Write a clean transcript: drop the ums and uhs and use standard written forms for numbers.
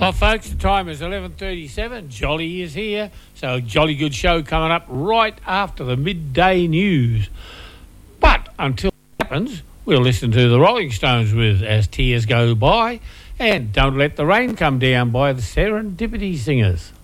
Well, folks, the time is 11:37. Jolly is here. So a jolly good show coming up right after the midday news. But until it happens, we'll listen to the Rolling Stones with As Tears Go By and Don't Let the Rain Come Down by the Serendipity Singers.